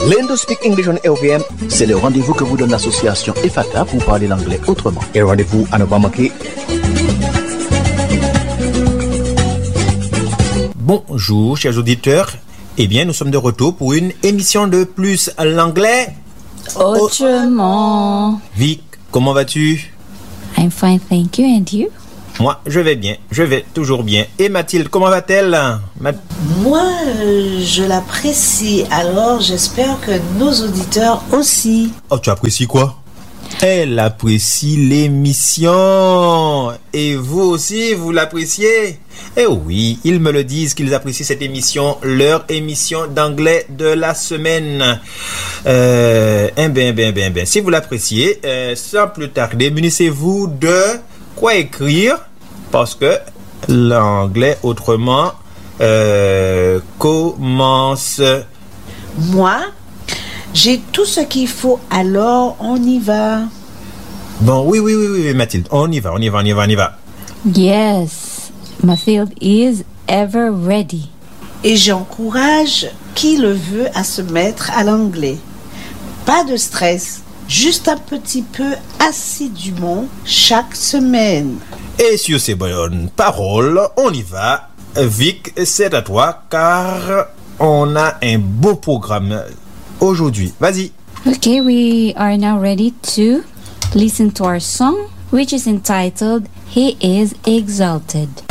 Learn to Speak English on LVM, c'est le rendez-vous que vous donne l'association EFATA pour parler l'anglais autrement. Et rendez-vous à ne pas manquer. Bonjour, chers auditeurs. Eh bien, nous sommes de retour pour une émission de Plus l'anglais autrement. Vic, comment vas-tu? I'm fine, thank you. And you? Moi, je vais bien. Je vais toujours bien. Et Mathilde, comment va-t-elle? Moi, je l'apprécie. Alors, j'espère que nos auditeurs aussi. Oh, tu apprécies quoi? Elle apprécie l'émission. Et vous aussi, vous l'appréciez? Eh oui, ils me le disent qu'ils apprécient cette émission, leur émission d'anglais de la semaine. Si vous l'appréciez, sans plus tarder, munissez-vous de quoi écrire, parce que l'anglais autrement commence. Moi, j'ai tout ce qu'il faut, alors on y va. Bon, oui, Mathilde, on y va. Yes, Mathilde is ever ready. Et j'encourage qui le veut à se mettre à l'anglais. Pas de stress, juste un petit peu assidûment chaque semaine. Et sur ces bonnes paroles, on y va. Vic, c'est à toi, car on a un beau programme aujourd'hui. Vas-y. Okay, we are now ready to listen to our song, which is entitled He is Exalted.